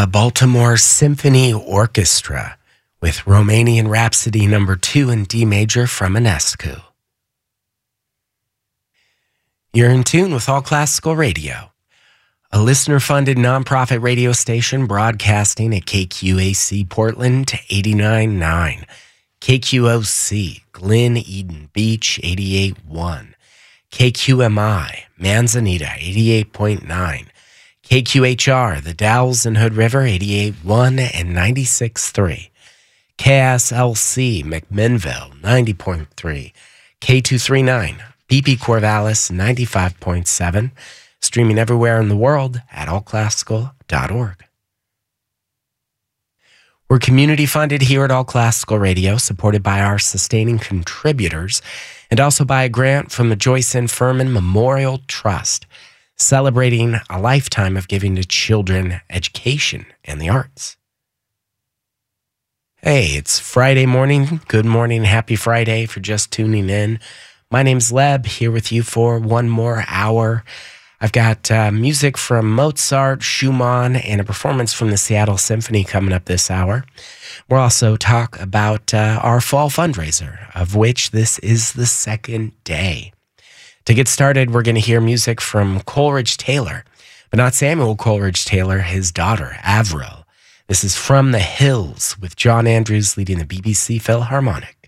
the Baltimore Symphony Orchestra with Romanian Rhapsody No. 2 in D major from Enescu. You're in tune with All Classical Radio, a listener-funded nonprofit radio station broadcasting at KQAC Portland 89.9, KQOC Glen Eden Beach 88.1, KQMI Manzanita 88.9, KQHR The Dalles and Hood River 88.1 and 96.3, KSLC McMinnville 90.3, K239 BP Corvallis 95.7, streaming everywhere in the world at allclassical.org. We're community funded here at All Classical Radio, supported by our sustaining contributors, and also by a grant from the Joyce N. Furman Memorial Trust, celebrating a lifetime of giving to children education and the arts. Hey, it's Friday morning. Good morning. Happy Friday for just tuning in. My name's Leb, here with you for one more hour. I've got music from Mozart, Schumann, and a performance from the Seattle Symphony coming up this hour. We'll also talk about our fall fundraiser, of which this is the second day. To get started, we're going to hear music from Coleridge Taylor, but not Samuel Coleridge Taylor, his daughter, Avril. This is From the Hills, with John Andrews leading the BBC Philharmonic.